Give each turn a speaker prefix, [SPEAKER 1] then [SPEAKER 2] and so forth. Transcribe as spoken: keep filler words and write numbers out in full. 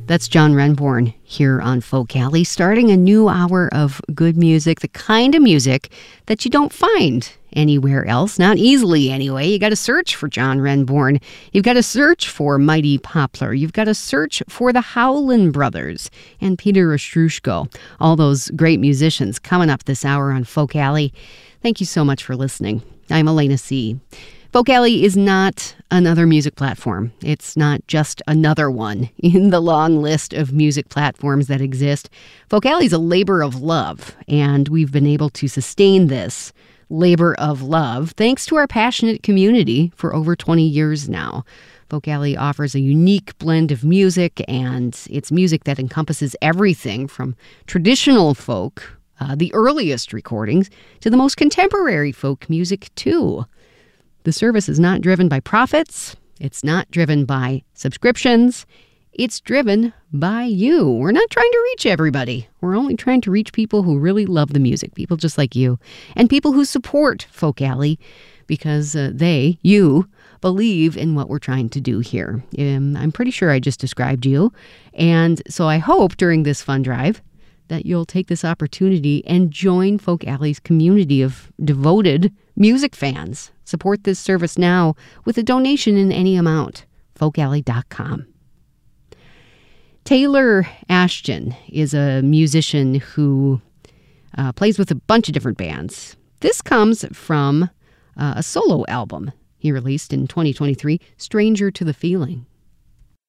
[SPEAKER 1] That's John Renbourn here on Folk Alley, starting a new hour of good music, the kind of music that you don't find anywhere else, not easily anyway. You got to search for John Renbourn. You've got to search for Mighty Poplar. You've got to search for the Howlin' Brothers and Peter Ostroushko, all those great musicians coming up this hour on Folk Alley. Thank you so much for listening. I'm Elena C. Folk Alley is not another music platform. It's not just another one in the long list of music platforms that exist. Folk Alley is a labor of love, and we've been able to sustain this labor of love thanks to our passionate community for over twenty years now. Folk Alley offers a unique blend of music, and it's music that encompasses everything from traditional folk, uh, the earliest recordings, to the most contemporary folk music, too. The service is not driven by profits. It's not driven by subscriptions. It's driven by you. We're not trying to reach everybody. We're only trying to reach people who really love the music, people just like you, and people who support Folk Alley because uh, they, you, believe in what we're trying to do here. Um, I'm pretty sure I just described you. And so I hope during this fund drive that you'll take this opportunity and join Folk Alley's community of devoted music fans. Support this service now with a donation in any amount. folk alley dot com. Taylor Ashton is a musician who uh, plays with a bunch of different bands. This comes from uh, a solo album he released in twenty twenty-three, Stranger to the Feeling.